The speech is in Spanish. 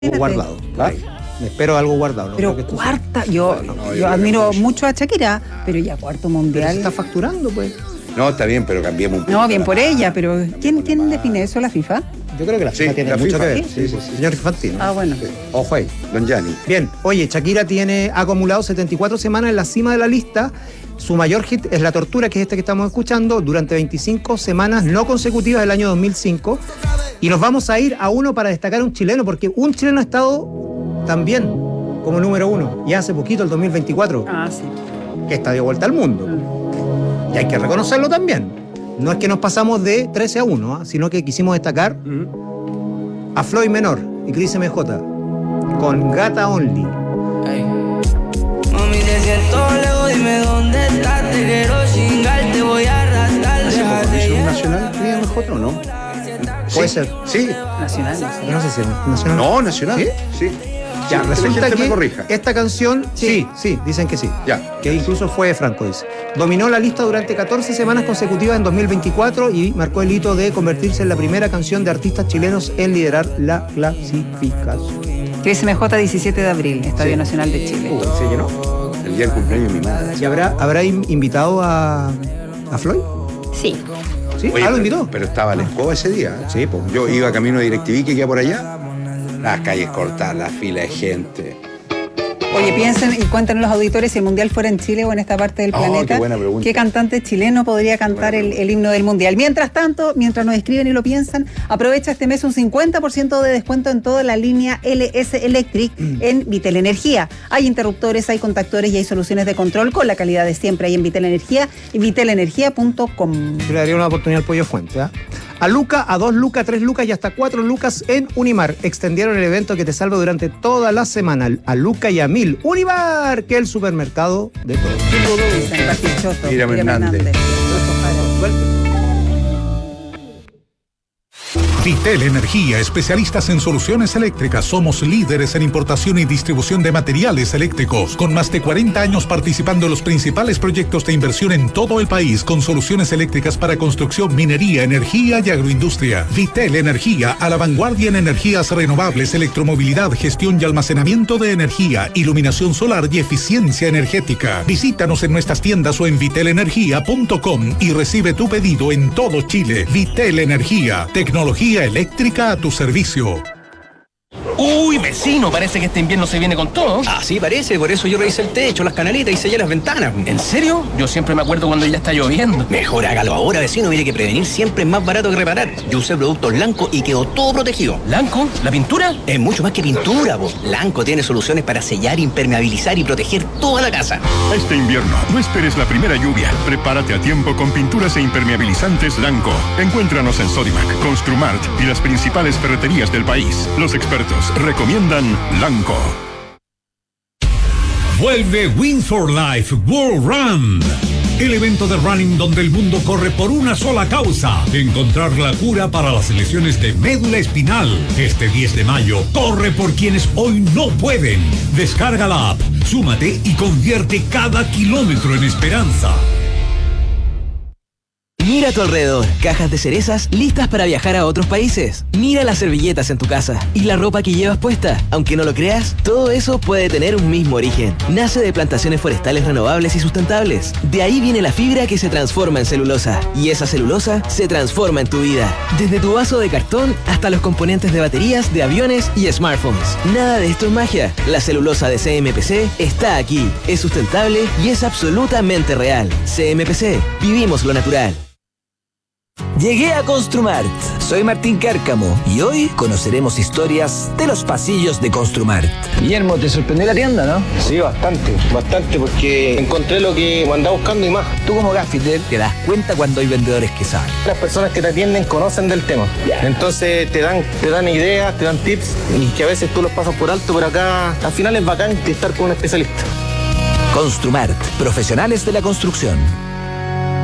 guardado. ¿Ah? Me espero algo guardado. Pero no cuarta, yo admiro mucho a Shakira, pero ya cuarto mundial. Pero se está facturando, pues. No, está bien, pero cambiemos un poco. No, bien por ella, pero ¿quién define eso, la FIFA? Yo creo que la FIFA tiene mucho que ver. Sí, señor Infantino. Ah, bueno. Sí. Ojo ahí. Don Gianni. Bien, oye, Shakira ha acumulado 74 semanas en la cima de la lista. Su mayor hit es La Tortura, que es este que estamos escuchando, durante 25 semanas no consecutivas del año 2005. Y nos vamos a ir a uno para destacar a un chileno, porque un chileno ha estado también como número uno, y hace poquito, el 2024. Ah, sí. Que está de vuelta al mundo. Y hay que reconocerlo también. No es que nos pasamos de 13-1, sino que quisimos destacar a Floyd Menor y Cris MJ con Gata Only. Ay. Mami, te siento lejos, dime dónde estás. Te quiero chingar, te voy a arrastrar. ¿Es un nacional Cris MJ o no? Puede ser. Sí. Nacional. No sé si es nacional. No, nacional. ¿Sí? Sí. Ya, Sí, resulta me que corrija. esta canción, sí, dicen que sí. Ya. Que incluso fue de Franco, dice. Dominó la lista durante 14 semanas consecutivas en 2024 y marcó el hito de convertirse en la primera canción de artistas chilenos en liderar la clasificación. Cris MJ, 17 de abril, Estadio Nacional de Chile. ¿Se llenó? El día del cumpleaños de mi madre. ¿Y habrá invitado a Floyd? Sí. ¿Sí? Oye, ¿Lo invitó? Pero estaba la escoba ese día. Sí, pues. Yo iba camino a DirecTV, que queda por allá. Las calles cortadas, la fila de gente. Oye, piensen y cuenten los auditores si el Mundial fuera en Chile o en esta parte del planeta. Qué buena pregunta. ¿Qué cantante chileno podría cantar el himno del Mundial? Mientras tanto, mientras nos escriben y lo piensan, aprovecha este mes un 50% de descuento en toda la línea LS Electric en Vitel Energía. Hay interruptores, hay contactores y hay soluciones de control con la calidad de siempre ahí en Vitel Energía y vitelenergia.com. Yo le daría una oportunidad al Pollo Fuente. A Luca, a 2 lucas, 3 lucas y hasta 4 lucas en Unimar. Extendieron el evento que te salva durante toda la semana. A Luca y a 1000. Unimar, que es el supermercado de todos. Miriam Hernández. Vitel Energía, especialistas en soluciones eléctricas. Somos líderes en importación y distribución de materiales eléctricos, con más de 40 años participando en los principales proyectos de inversión en todo el país, con soluciones eléctricas para construcción, minería, energía y agroindustria. Vitel Energía, a la vanguardia en energías renovables, electromovilidad, gestión y almacenamiento de energía, iluminación solar y eficiencia energética. Visítanos en nuestras tiendas o en vitelenergia.com y recibe tu pedido en todo Chile. Vitel Energía, tecnología eléctrica a tu servicio. Uy, vecino, parece que este invierno se viene con todo. Así parece, por eso yo revisé el techo, las canaletas y sellé las ventanas. ¿En serio? Yo siempre me acuerdo cuando ya está lloviendo. Mejor hágalo ahora, vecino, mire que prevenir siempre es más barato que reparar. Yo usé productos Lanco y quedó todo protegido. ¿Lanco? ¿La pintura? Es mucho más que pintura, vos. Lanco tiene soluciones para sellar, impermeabilizar y proteger toda la casa. Este invierno, no esperes la primera lluvia. Prepárate a tiempo con pinturas e impermeabilizantes Lanco. Encuéntranos en Sodimac, Construmart y las principales ferreterías del país. Los expertos recomiendan Lanco. Vuelve Win for Life World Run. El evento de running donde el mundo corre por una sola causa: encontrar la cura para las lesiones de médula espinal. Este 10 de mayo, corre por quienes hoy no pueden. Descarga la app, súmate y convierte cada kilómetro en esperanza. Mira a tu alrededor, cajas de cerezas listas para viajar a otros países. Mira las servilletas en tu casa y la ropa que llevas puesta. Aunque no lo creas, todo eso puede tener un mismo origen. Nace de plantaciones forestales renovables y sustentables. De ahí viene la fibra que se transforma en celulosa. Y esa celulosa se transforma en tu vida. Desde tu vaso de cartón hasta los componentes de baterías, de aviones y smartphones. Nada de esto es magia. La celulosa de CMPC está aquí. Es sustentable y es absolutamente real. CMPC, vivimos lo natural. Llegué a Construmart. Soy Martín Cárcamo y hoy conoceremos historias de los pasillos de Construmart. Guillermo, ¿te sorprendió la tienda, no? Sí, bastante, porque encontré lo que andaba buscando y más. Tú como gaffiter te das cuenta cuando hay vendedores que saben. Las personas que te atienden conocen del tema. Entonces te dan ideas, te dan tips y que a veces tú los pasas por alto, pero acá al final es bacán estar con un especialista. Construmart, profesionales de la construcción.